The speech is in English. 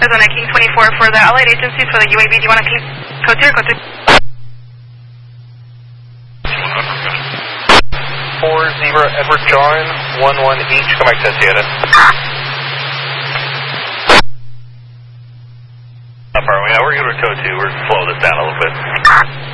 on a King 24 for the allied agencies for the UAV. Do you want a King code 0, code 3? 40 Edward John, 11 each, come back to Sierra. How far are we now? We're going to code 2, we're going to slow this down a little bit.